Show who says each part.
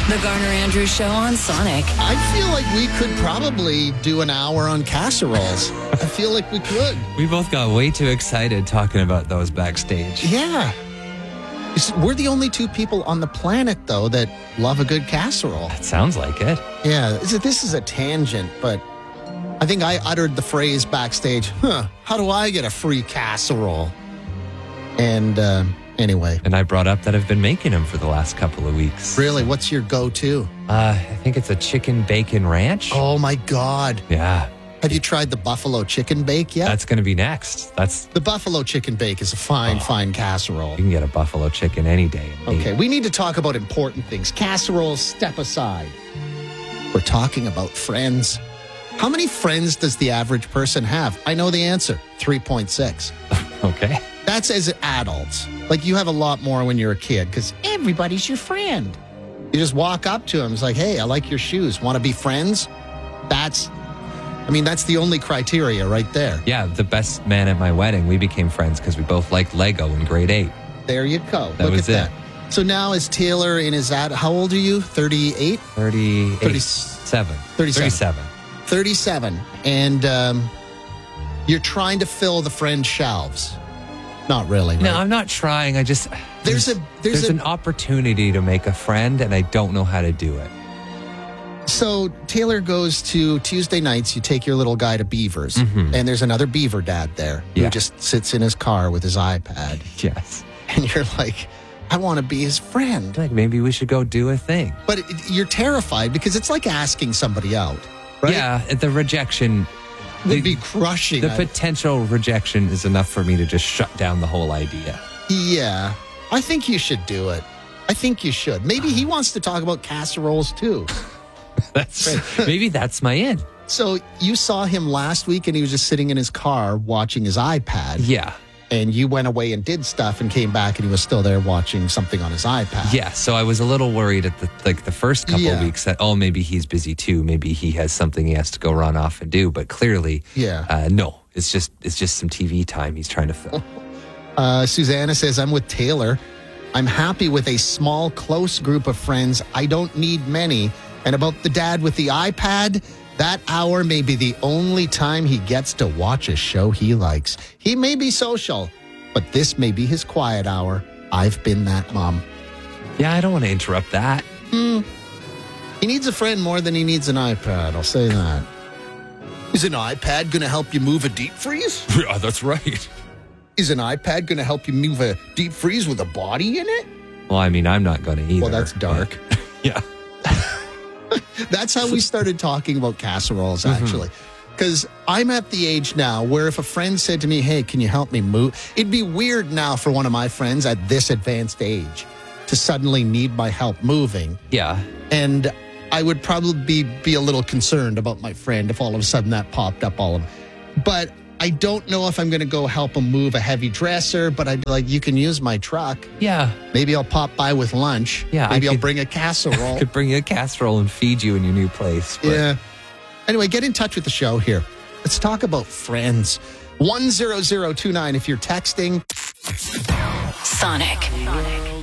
Speaker 1: The Garner Andrews Show on Sonic.
Speaker 2: I feel like we could probably do an hour on casseroles. I feel like we could.
Speaker 3: We both got way too excited talking about those backstage.
Speaker 2: Yeah. We're the only two people on the planet, though, that love a good casserole.
Speaker 3: That sounds like it.
Speaker 2: Yeah, this is a tangent, but I think I uttered the phrase backstage, how do I get a free casserole? And anyway.
Speaker 3: And I brought up that I've been making them for the last couple of weeks.
Speaker 2: Really? What's your go-to?
Speaker 3: I think it's a chicken bacon ranch.
Speaker 2: Oh, my God.
Speaker 3: Yeah.
Speaker 2: Have you tried the buffalo chicken bake yet?
Speaker 3: That's going to be next. The
Speaker 2: buffalo chicken bake is a fine casserole.
Speaker 3: You can get a buffalo chicken any day.
Speaker 2: Okay, we need to talk about important things. Casseroles, step aside. We're talking about friends. How many friends does the average person have? I know the answer, 3.6.
Speaker 3: Okay.
Speaker 2: That's as adults. Like, you have a lot more when you're a kid because everybody's your friend. You just walk up to them. It's like, hey, I like your shoes. Want to be friends? That's the only criteria right there.
Speaker 3: Yeah, the best man at my wedding, we became friends because we both liked Lego in grade 8.
Speaker 2: There you go.
Speaker 3: That was it.
Speaker 2: So now is Taylor in his how old are you? 38?
Speaker 3: 37.
Speaker 2: 37. And you're trying to fill the friend shelves. Not really, right?
Speaker 3: No, I'm not trying. I just...
Speaker 2: There's
Speaker 3: an opportunity to make a friend, and I don't know how to do it.
Speaker 2: So Taylor goes to Tuesday nights. You take your little guy to Beavers, and there's another Beaver dad there who just sits in his car with his iPad.
Speaker 3: Yes.
Speaker 2: And you're like, I want to be his friend.
Speaker 3: Like, maybe we should go do a thing.
Speaker 2: But you're terrified because it's like asking somebody out, right?
Speaker 3: Yeah, the rejection...
Speaker 2: would be crushing.
Speaker 3: The potential rejection is enough for me to just shut down the whole idea.
Speaker 2: Yeah. I think you should do it. I think you should. Maybe he wants to talk about casseroles too.
Speaker 3: Maybe that's my in.
Speaker 2: So you saw him last week and he was just sitting in his car watching his iPad.
Speaker 3: Yeah.
Speaker 2: And you went away and did stuff and came back and he was still there watching something on his iPad.
Speaker 3: Yeah, so I was a little worried at the first couple of weeks that, maybe he's busy too. Maybe he has something he has to go run off and do. But clearly, no, it's just some TV time he's trying to fill.
Speaker 2: Susanna says, I'm with Taylor. I'm happy with a small, close group of friends. I don't need many. And about the dad with the iPad, that hour may be the only time he gets to watch a show he likes. He may be social, but this may be his quiet hour. I've been that mom.
Speaker 3: Yeah, I don't want to interrupt that.
Speaker 2: He needs a friend more than he needs an iPad. I'll say that. Is an iPad going to help you move a deep freeze?
Speaker 3: Yeah, that's right.
Speaker 2: Is an iPad going to help you move a deep freeze with a body in it?
Speaker 3: Well, I mean, I'm not going to either.
Speaker 2: Well, that's dark.
Speaker 3: Yeah.
Speaker 2: That's how we started talking about casseroles, actually. Because I'm at the age now where if a friend said to me, hey, can you help me move? It'd be weird now for one of my friends at this advanced age to suddenly need my help moving.
Speaker 3: Yeah.
Speaker 2: And I would probably be a little concerned about my friend if all of a sudden that popped up But I don't know if I'm going to go help him move a heavy dresser, but I'd be like, you can use my truck.
Speaker 3: Yeah.
Speaker 2: Maybe I'll pop by with lunch.
Speaker 3: Yeah.
Speaker 2: Maybe I'll bring a casserole.
Speaker 3: I could bring you a casserole and feed you in your new place. But.
Speaker 2: Yeah. Anyway, get in touch with the show here. Let's talk about friends. 10029 if you're texting.
Speaker 1: Sonic.